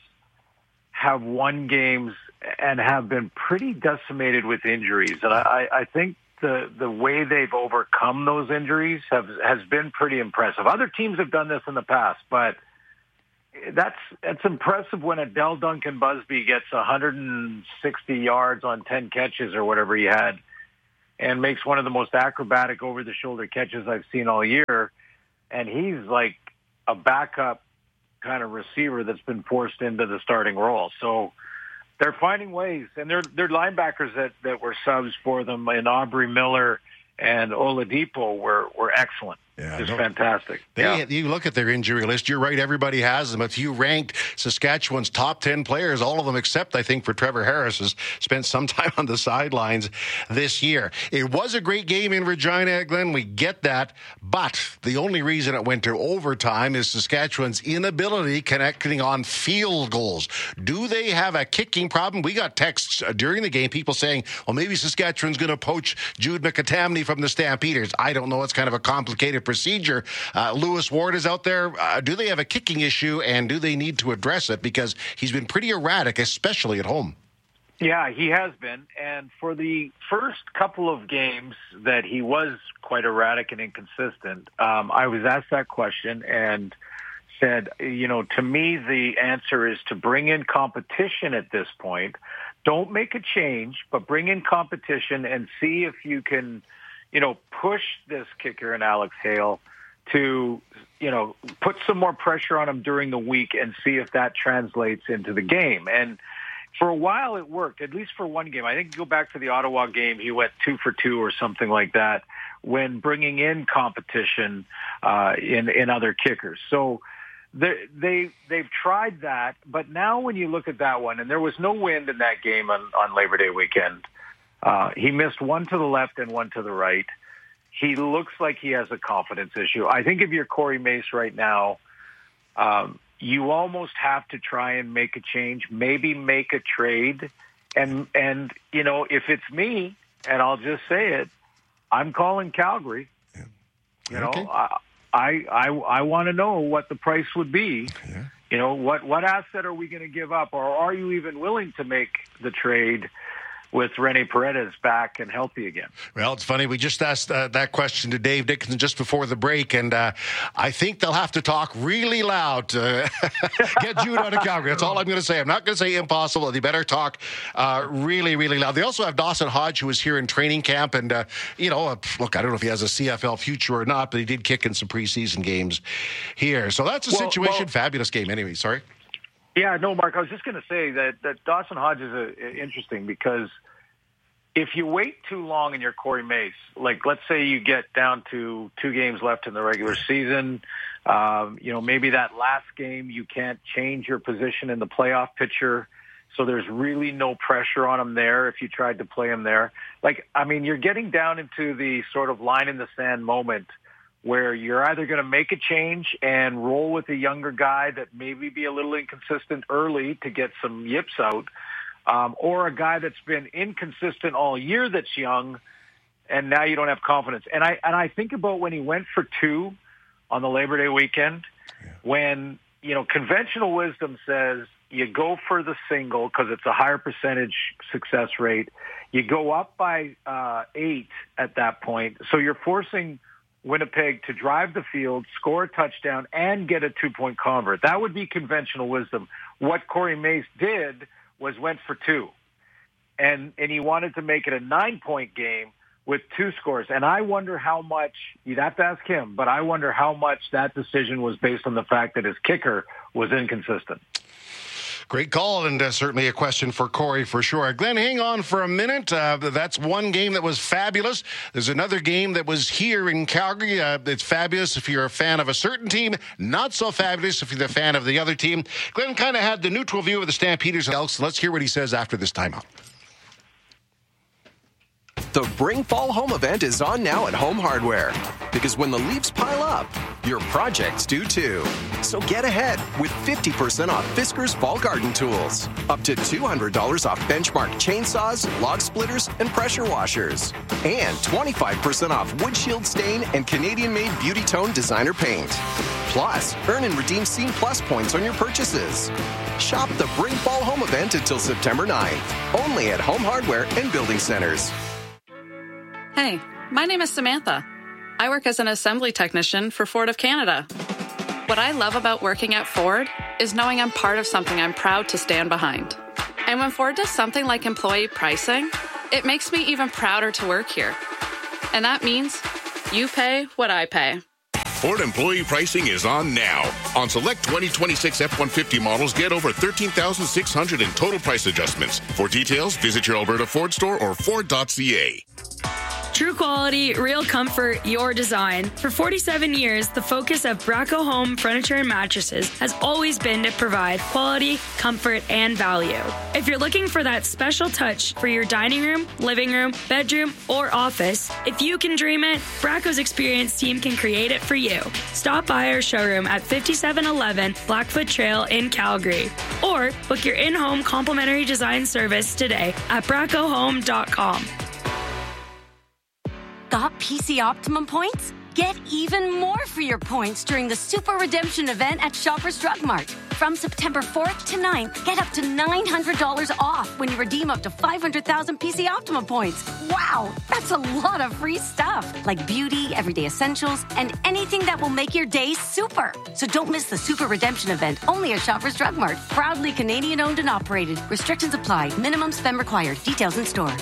Speaker 15: have won games and have been pretty decimated with injuries. And I, I think the the way they've overcome those injuries have has been pretty impressive. Other teams have done this in the past, but that's that's impressive when Adele Duncan Busby gets one hundred sixty yards on ten catches or whatever he had, and makes one of the most acrobatic over-the-shoulder catches I've seen all year. And he's like a backup kind of receiver that's been forced into the starting role. So they're finding ways, and they're they're linebackers that, that were subs for them, and Aubrey Miller and Oladipo were, were excellent. Yeah, just no, fantastic.
Speaker 14: They,
Speaker 15: yeah.
Speaker 14: You look at their injury list, you're right, everybody has them. If you ranked Saskatchewan's top ten players, all of them except, I think, for Trevor Harris, has spent some time on the sidelines this year. It was a great game in Regina, Glenn. We get that. But the only reason it went to overtime is Saskatchewan's inability connecting on field goals. Do they have a kicking problem? We got texts during the game, people saying, well, maybe Saskatchewan's going to poach Jude McAtamney from the Stampeders. I don't know. It's kind of a complicated procedure. Uh, Lewis Ward is out there. Uh, do they have a kicking issue, and do they need to address it? Because he's been pretty erratic, especially at home.
Speaker 15: Yeah, he has been. And for the first couple of games that he was quite erratic and inconsistent, um, I was asked that question and said, you know, to me, the answer is to bring in competition at this point. Don't make a change, but bring in competition and see if you can, you know, push this kicker in Alex Hale to, you know, put some more pressure on him during the week and see if that translates into the game. And for a while it worked, at least for one game. I think go back to the Ottawa game, he went two for two or something like that when bringing in competition uh, in, in other kickers. So they, they, they've tried that, but now when you look at that one, and there was no wind in that game on, on Labor Day weekend, Uh, he missed one to the left and one to the right. He looks like he has a confidence issue. I think if you're Corey Mace right now, um, you almost have to try and make a change, maybe make a trade. And, and you know, if it's me, and I'll just say it, I'm calling Calgary. Yeah. You know, okay. I I, I, I want to know what the price would be. Yeah. You know, what, what asset are we going to give up? Or are you even willing to make the trade with Rene Paredes back and healthy again?
Speaker 14: Well, it's funny. We just asked uh, that question to Dave Dickinson just before the break, and uh, I think they'll have to talk really loud to get Jude out of Calgary. That's all I'm going to say. I'm not going to say impossible. They better talk uh, really, really loud. They also have Dawson Hodge, who was here in training camp, and, uh, you know, uh, look, I don't know if he has a C F L future or not, but he did kick in some preseason games here. So that's a well, situation. Well, Fabulous game anyway. Sorry.
Speaker 15: Yeah, no, Mark, I was just going to say that, that Dawson Hodge is a, interesting because if you wait too long in your Corey Mace, like let's say you get down to two games left in the regular season, um, you know, maybe that last game you can't change your position in the playoff picture, so there's really no pressure on him there if you tried to play him there. Like, I mean, you're getting down into the sort of line in the sand moment where you're either going to make a change and roll with a younger guy that maybe be a little inconsistent early to get some yips out, um, or a guy that's been inconsistent all year that's young, and now you don't have confidence. And I and I think about when he went for two on the Labor Day weekend, yeah. when, you know, conventional wisdom says you go for the single because it's a higher percentage success rate. You go up by uh, eight at that point, so you're forcing Winnipeg to drive the field, score a touchdown, and get a two-point convert. That would be conventional wisdom. What Corey Mace did was went for two. And and he wanted to make it a nine-point game with two scores. And I wonder how much, you'd have to ask him, but I wonder how much that decision was based on the fact that his kicker was inconsistent.
Speaker 14: Great call, and uh, certainly a question for Corey for sure. Glenn, hang on for a minute. Uh, that's one game that was fabulous. There's another game that was here in Calgary. Uh, it's fabulous if you're a fan of a certain team, not so fabulous if you're the fan of the other team. Glenn kind of had the neutral view of the Stampeders and Elks. Let's hear what he says after this timeout.
Speaker 16: The Bring Fall Home event is on now at Home Hardware. Because when the leaves pile up, your projects do too. So get ahead with fifty percent off Fisker's Fall Garden Tools. Up to two hundred dollars off Benchmark chainsaws, log splitters, and pressure washers. And twenty-five percent off Wood Shield Stain and Canadian-made Beauty Tone Designer Paint. Plus, earn and redeem Scene Plus points on your purchases. Shop the Bring Fall Home event until September ninth. Only at Home Hardware and Building Centers.
Speaker 17: Hey, my name is Samantha. I work as an assembly technician for Ford of Canada. What I love about working at Ford is knowing I'm part of something I'm proud to stand behind. And when Ford does something like employee pricing, it makes me even prouder to work here. And that means you pay what I pay.
Speaker 18: Ford employee pricing is on now. On select twenty twenty-six F one fifty models, get over thirteen thousand six hundred in total price adjustments. For details, visit your Alberta Ford store or Ford dot C A.
Speaker 19: True quality, real comfort, your design. For forty-seven years, the focus of Braco Home Furniture and Mattresses has always been to provide quality, comfort, and value. If you're looking for that special touch for your dining room, living room, bedroom, or office, if you can dream it, Braco's experienced team can create it for you. Stop by our showroom at fifty-seven eleven Blackfoot Trail in Calgary, or book your in-home complimentary design service today at braco home dot com.
Speaker 20: Got P C Optimum points? Get even more for your points during the Super Redemption event at Shoppers Drug Mart. From September fourth to ninth, get up to nine hundred dollars off when you redeem up to five hundred thousand P C Optimum points. Wow, that's a lot of free stuff, like beauty, everyday essentials, and anything that will make your day super. So don't miss the Super Redemption event, only at Shoppers Drug Mart. Proudly Canadian owned and operated. Restrictions apply. Minimum spend required. Details in store.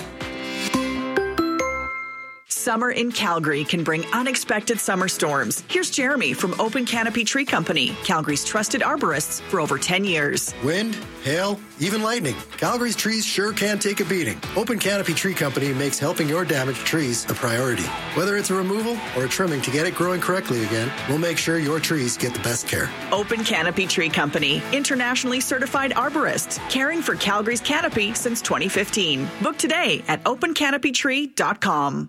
Speaker 13: Summer in Calgary can bring unexpected summer storms. Here's Jeremy from Open Canopy Tree Company, Calgary's trusted arborists for over ten years.
Speaker 21: Wind, hail, even lightning. Calgary's trees sure can take a beating. Open Canopy Tree Company makes helping your damaged trees a priority. Whether it's a removal or a trimming to get it growing correctly again, we'll make sure your trees get the best care.
Speaker 13: Open Canopy Tree Company, internationally certified arborists, caring for Calgary's canopy since twenty fifteen. Book today at open canopy tree dot com.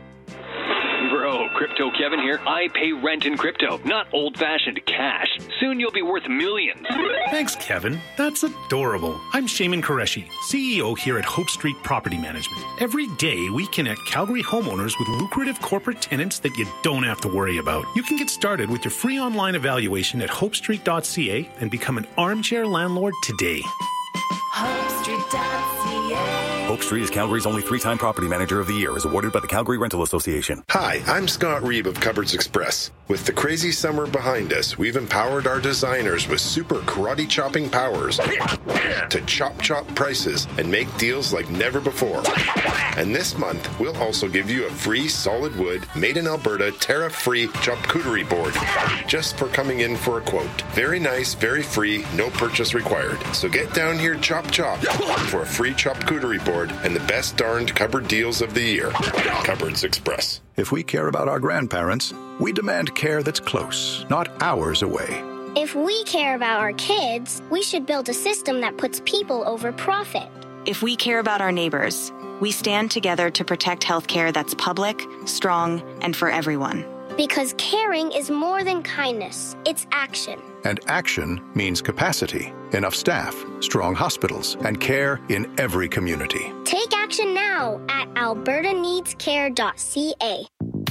Speaker 22: Bro, Crypto Kevin here. I pay rent in crypto, not old-fashioned cash. Soon you'll be worth millions.
Speaker 23: Thanks, Kevin. That's adorable. I'm Shaman Qureshi, C E O here at Hope Street Property Management. Every day, we connect Calgary homeowners with lucrative corporate tenants that you don't have to worry about. You can get started with your free online evaluation at hope street dot c a and become an armchair landlord today.
Speaker 29: hope street dot c a.
Speaker 10: Hope Street is Calgary's only three-time property manager of the year, is awarded by the Calgary Rental Association.
Speaker 24: Hi, I'm Scott Reeb of Cupboards Express. With the crazy summer behind us, we've empowered our designers with super karate chopping powers to chop chop prices and make deals like never before. And this month, we'll also give you a free solid wood, made in Alberta, tariff-free charcuterie board, just for coming in for a quote. Very nice, very free, no purchase required. So get down here, chop chop, for a free charcuterie board and the best darned cupboard deals of the year. Cupboards Express.
Speaker 25: If we care about our grandparents, we demand care that's close, not hours away.
Speaker 5: If we care about our kids, we should build a system that puts people over profit.
Speaker 30: If we care about our neighbors, we stand together to protect healthcare that's public, strong, and for everyone.
Speaker 5: Because caring is more than kindness, it's action.
Speaker 25: And action means capacity, enough staff, strong hospitals, and care in every community.
Speaker 5: Take action now at alberta needs care dot c a.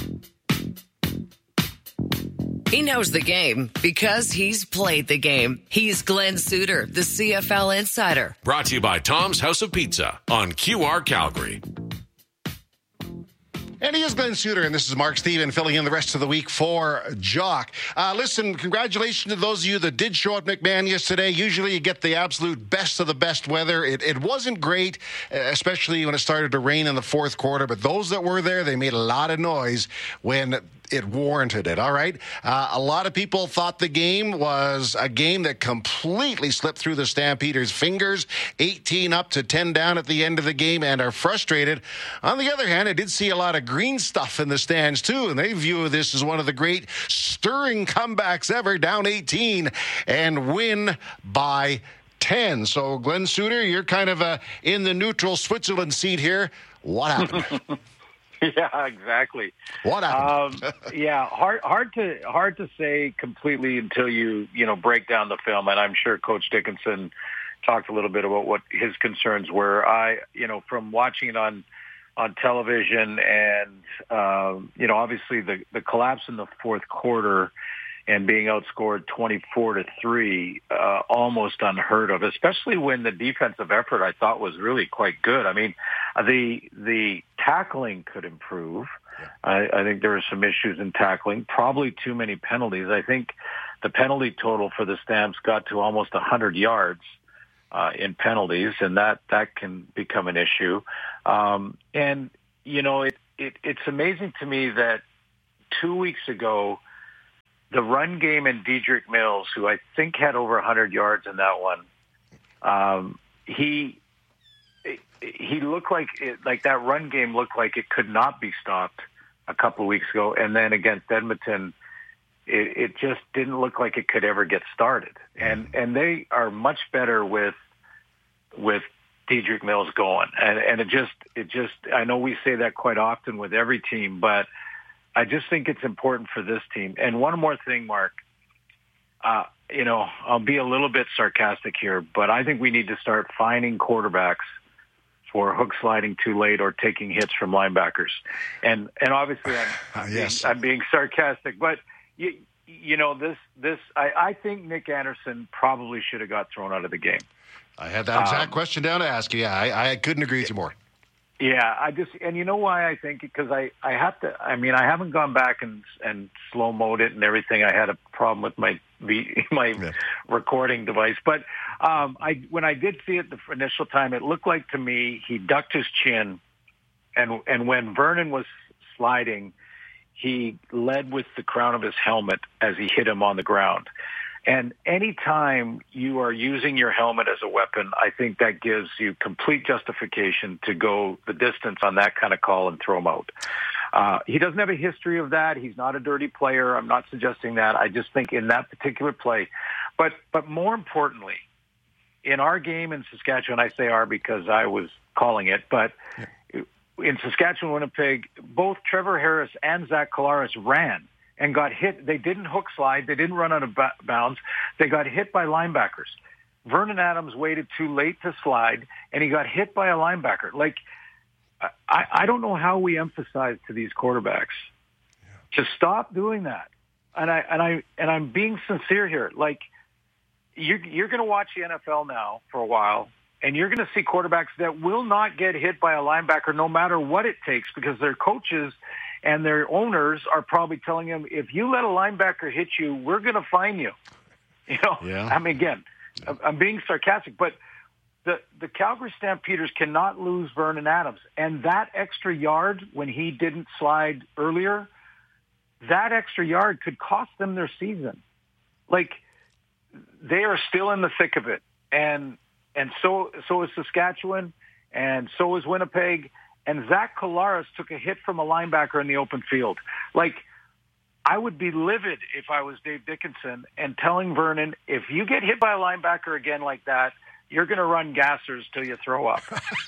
Speaker 8: He knows the game because he's played the game. He's Glenn Suter, the C F L Insider.
Speaker 7: Brought to you by Tom's House of Pizza on Q R Calgary.
Speaker 14: And he is Glenn Suter, and this is Mark Stephen filling in the rest of the week for Jock. Uh, listen, congratulations to those of you that did show at McMahon yesterday. Usually you get the absolute best of the best weather. It, it wasn't great, especially when it started to rain in the fourth quarter, but those that were there, they made a lot of noise when it warranted it, all right? Uh, a lot of people thought the game was a game that completely slipped through the Stampeders' fingers, eighteen up to ten down at the end of the game, and are frustrated. On the other hand, I did see a lot of green stuff in the stands, too, and they view this as one of the great stirring comebacks ever, down eighteen, and win by ten. So, Glenn Suter, you're kind of uh, in the neutral Switzerland seat here. What happened?
Speaker 15: Yeah, exactly.
Speaker 14: What happened?
Speaker 15: Um, yeah, hard, hard to hard to say completely until you you know break down the film. And I'm sure Coach Dickinson talked a little bit about what his concerns were. I, you know, from watching it on on television, and um, you know, obviously the the collapse in the fourth quarter and being outscored twenty-four to three, uh, almost unheard of, especially when the defensive effort I thought was really quite good. I mean, Uh, the the tackling could improve. Yeah. I, I think there are some issues in tackling. Probably too many penalties. I think the penalty total for the Stamps got to almost one hundred yards uh, in penalties, and that, that can become an issue. Um, and, you know, it, it it's amazing to me that two weeks ago, the run game in Dedrick Mills, who I think had over one hundred yards in that one, um, he he looked like it, like that run game looked like it could not be stopped a couple of weeks ago, and then against Edmonton, it, it just didn't look like it could ever get started. And and they are much better with with Dedrick Mills going, and and it just it just I know we say that quite often with every team, but I just think it's important for this team. And one more thing, Mark, uh, you know, I'll be a little bit sarcastic here, but I think we need to start fining quarterbacks for hook sliding too late or taking hits from linebackers. And and obviously I'm, uh, yes. being, I'm being sarcastic, but you, you know, this, this I, I think Nick Anderson probably should have got thrown out of the game.
Speaker 14: I had that exact um, question down to ask you. Yeah, I, I couldn't agree with you more.
Speaker 15: Yeah, I just, and you know why I think, because I, I have to, I mean, I haven't gone back and, and slow-moed it and everything. I had a problem with my, my yeah. recording device. But um, I, when I did see it the initial time, it looked like to me he ducked his chin, and, and when Vernon was sliding, he led with the crown of his helmet as he hit him on the ground. And anytime you are using your helmet as a weapon, I think that gives you complete justification to go the distance on that kind of call and throw him out. Uh, he doesn't have a history of that. He's not a dirty player. I'm not suggesting that. I just think in that particular play. But but more importantly, in our game in Saskatchewan, I say our because I was calling it, but yeah. in Saskatchewan, Winnipeg, both Trevor Harris and Zach Collaros ran and got hit. They didn't hook slide. They didn't run out of bounds. They got hit by linebackers. Vernon Adams waited too late to slide, and he got hit by a linebacker. Like, I, I don't know how we emphasize to these quarterbacks yeah. to stop doing that. And I and I and I'm being sincere here. Like, you're you're going to watch the N F L now for a while, and you're going to see quarterbacks that will not get hit by a linebacker no matter what it takes, because their coaches and their owners are probably telling them, if you let a linebacker hit you, we're going to fine you. You know, yeah. I mean, again, yeah. I'm being sarcastic, but the, the Calgary Stampeders cannot lose Vernon Adams. And that extra yard when he didn't slide earlier, that extra yard could cost them their season. Like, they are still in the thick of it. And, and so, so is Saskatchewan, and so is Winnipeg. And Zach Collaros took a hit from a linebacker in the open field. Like, I would be livid if I was Dave Dickinson and telling Vernon, if you get hit by a linebacker again like that, you're going to run gassers till you throw up.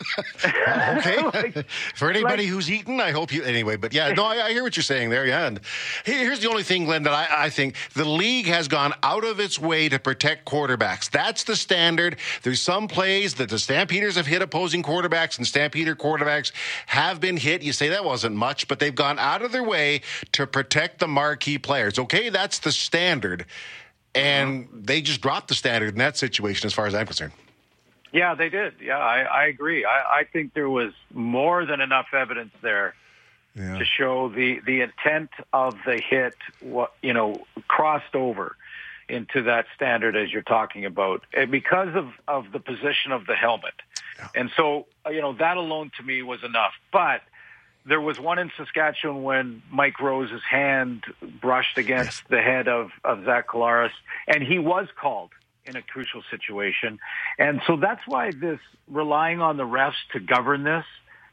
Speaker 14: Okay.
Speaker 15: like,
Speaker 14: For anybody
Speaker 15: like,
Speaker 14: who's eaten, I hope you... Anyway, but yeah, no, I, I hear what you're saying there, yeah. And here's the only thing, Glenn, that I, I think the league has gone out of its way to protect quarterbacks. That's the standard. There's some plays that the Stampeders have hit opposing quarterbacks, and Stampeder quarterbacks have been hit. You say that wasn't much, but they've gone out of their way to protect the marquee players. Okay, that's the standard. And they just dropped the standard in that situation as far as I'm concerned.
Speaker 15: Yeah, they did. Yeah, I, I agree. I, I think there was more than enough evidence there yeah. to show the, the intent of the hit, you know, crossed over into that standard as you're talking about, and because of, of the position of the helmet. Yeah. And so, you know, that alone to me was enough. But there was one in Saskatchewan when Mike Rose's hand brushed against yes. the head of, of Zach Collaros, and he was called in a crucial situation. And so that's why this relying on the refs to govern this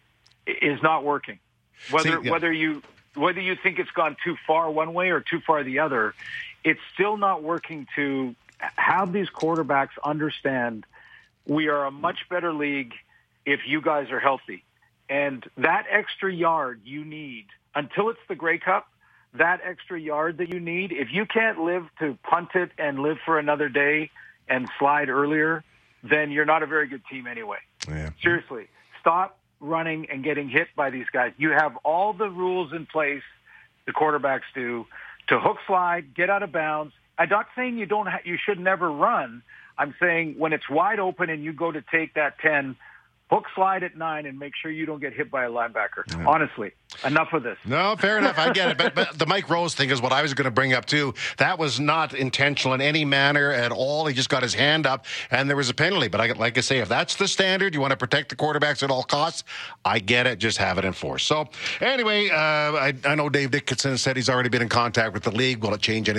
Speaker 15: is not working. Whether See, yeah. whether you whether you think it's gone too far one way or too far the other, it's still not working to have these quarterbacks understand we are a much better league if you guys are healthy. And that extra yard you need until it's the Grey Cup, that extra yard that you need, if you can't live to punt it and live for another day and slide earlier, then you're not a very good team anyway.
Speaker 14: Yeah.
Speaker 15: Seriously, stop running and getting hit by these guys. You have all the rules in place, the quarterbacks do, to hook slide, get out of bounds. I'm not saying you don't, ha- you should never run. I'm saying when it's wide open and you go to take that ten, hook slide at nine and make sure you don't get hit by a linebacker. Yeah. Honestly, enough of this.
Speaker 14: No, fair enough. I get it. But, but the Mike Rose thing is what I was going to bring up, too. That was not intentional in any manner at all. He just got his hand up, and there was a penalty. But I, like I say, if that's the standard, you want to protect the quarterbacks at all costs, I get it. Just have it enforced. So, anyway, uh, I, I know Dave Dickinson said he's already been in contact with the league. Will it change anything?